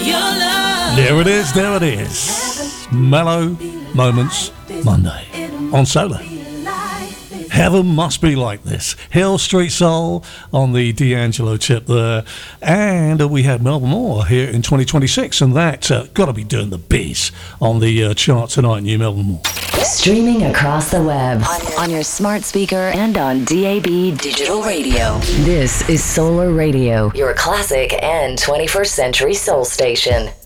There it is. Mellow Moments Monday on Solar. Heaven must be like this. Hill Street Soul on the D'Angelo chip there. And we had Melba Moore here in 2026, and that got to be doing the biz on the chart tonight, New Melba Moore. Streaming across the web, on your smart speaker, and on DAB Digital Radio. This is Solar Radio, your classic and 21st century soul station.